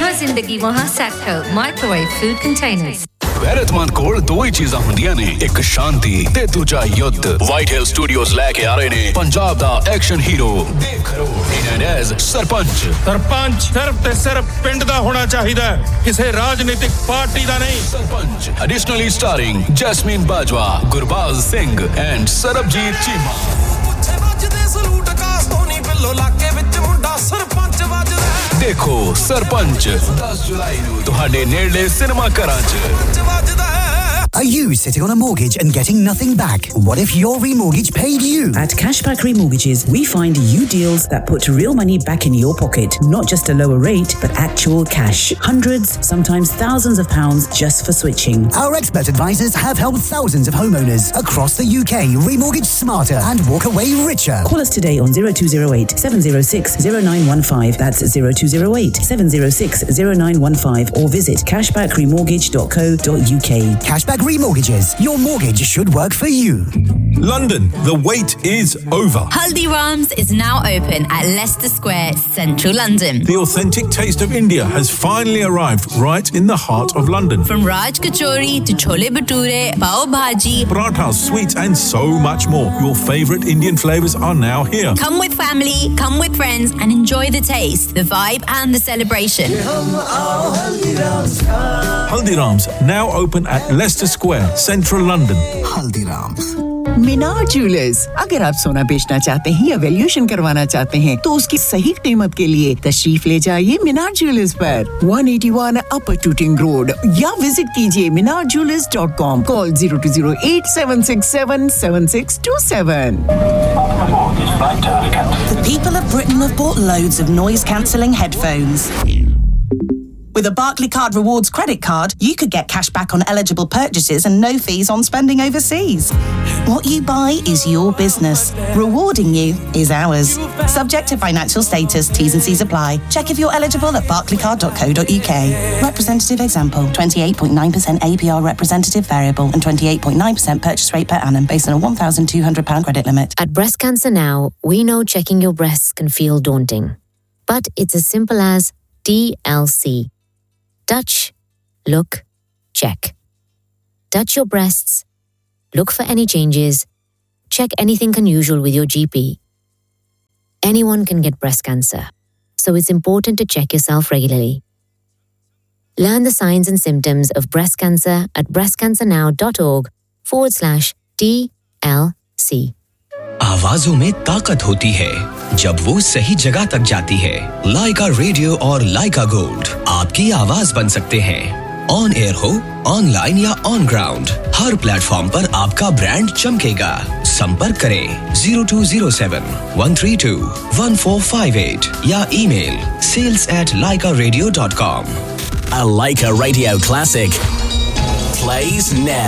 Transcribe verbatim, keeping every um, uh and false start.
जहां जिंदगी वहां सैक्टो माइक्रोवेव फूड कंटेनर्स गैरतमंद कोल दो ही चीज़ां हुंदियां ने एक शांति ते दूजा युद्ध व्हाइट हिल स्टूडियोज लेके आ रहे ने पंजाब दा एक्शन हीरो देव खरोड़ एज सरपंच सरपंच सिर्फ ते सिर्फ पिंड दा होना चाहिदा किसी राजनीतिक पार्टी दा नहीं sarpanch additionally starring jasmine Bajwa Gurbaz Singh and Sarabjit Cheema पुੱਛੇ ਵੱਜਦੇ ਸਲੂਟ ਕਾਸ ਧੋਨੀ ਪਿੱਲੋ ਲਾਕੇ ਵਿੱਚ ਮੁੰਡਾ ਸਰਪੰਚ ਵੱਜਦਾ देखो सरपंच दस जुलाई ਨੂੰ ਤੁਹਾਡੇ ਨੇੜਲੇ ਸਿਨੇਮਾ ਘਰਾਂ 'ਚ Are you sitting on a mortgage and getting nothing back? What if your remortgage paid you? At Cashback Remortgages, we find you deals that put real money back in your pocket. Not just a lower rate, but actual cash. Hundreds, sometimes thousands of pounds just for switching. Our expert advisors have helped thousands of homeowners across the U K remortgage smarter and walk away richer. Call us today on zero two zero eight, seven zero six, zero nine one five. That's zero two zero eight, seven zero six, zero nine one five or visit cashback remortgage dot co dot uk. Cashback Remortgages. Your mortgage should work for you. London, the wait is over. Haldiram's is now open at Leicester Square, central London. The authentic taste of India has finally arrived right in the heart of London. From Raj Kachori to Chole Bhature, Pav Bhaji, parathas, sweets and so much more. Your favourite Indian flavours are now here. Come with family, come with friends and enjoy the taste, the vibe and the celebration. Haldiram's, now open at Leicester Square, central London. Haldiram's. Minar jewellers, अगर आप सोना बेचना चाहते हैं या valuation करवाना चाहते हैं तो उसकी सही कीमत के लिए तशरीफ ले जाइए मीनार ज्वेलर्स पर one eighty-one अपर टूटिंग रोड या विजिट कीजिए मीनार jewellers dot com. Call zero two zero eight seven six seven seven six two seven. The people of Britain have bought loads of noise cancelling headphones. With a Barclaycard Rewards credit card, you could get cash back on eligible purchases and no fees on spending overseas. What you buy is your business. Rewarding you is ours. Subject to financial status, T's and C's apply. Check if you're eligible at barclaycard dot co dot uk. Representative example, twenty-eight point nine percent A P R representative variable and twenty-eight point nine percent purchase rate per annum based on a one thousand two hundred pounds credit limit. At Breast Cancer Now, we know checking your breasts can feel daunting. But it's as simple as D L C. Touch, look, check. Touch your breasts, look for any changes, check anything unusual with your G P. Anyone can get breast cancer, so it's important to check yourself regularly. Learn the signs and symptoms of breast cancer at breastcancernow.org forward slash DLC. आवाजों में ताकत होती है जब वो सही जगह तक जाती है. लाइका रेडियो और लाइका गोल्ड आपकी आवाज बन सकते हैं. ऑन एयर हो, ऑनलाइन या ऑन ग्राउंड, हर प्लेटफॉर्म पर आपका ब्रांड चमकेगा. संपर्क करें zero two zero seven one three two one four five eight या email sales at laika radio dot com. A Laika Radio classic plays now.